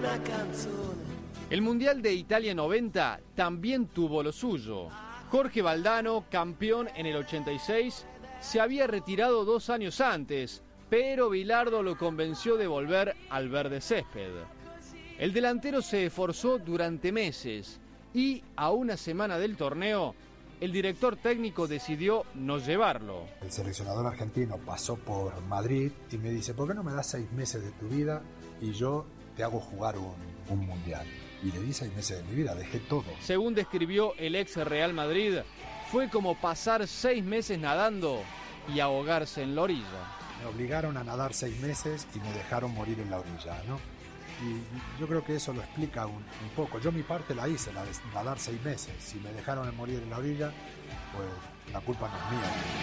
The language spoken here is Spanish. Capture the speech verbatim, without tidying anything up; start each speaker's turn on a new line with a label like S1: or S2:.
S1: una canzone.
S2: El Mundial de Italia noventa también tuvo lo suyo. Jorge Valdano, campeón en el ochenta y seis, se había retirado dos años antes, pero Bilardo lo convenció de volver al verde césped. El delantero se esforzó durante meses y, a una semana del torneo, el director técnico decidió no llevarlo.
S3: El seleccionador argentino pasó por Madrid y me dice, ¿por qué no me das seis meses de tu vida y yo te hago jugar un, un mundial? Y le di seis meses de mi vida, dejé todo.
S2: Según describió el ex Real Madrid, fue como pasar seis meses nadando y ahogarse en la orilla.
S3: Me obligaron a nadar seis meses y me dejaron morir en la orilla, ¿no? Y yo creo que eso lo explica un, un poco. Yo mi parte la hice, la de nadar seis meses. Si me dejaron morir en la orilla, pues la culpa no es mía.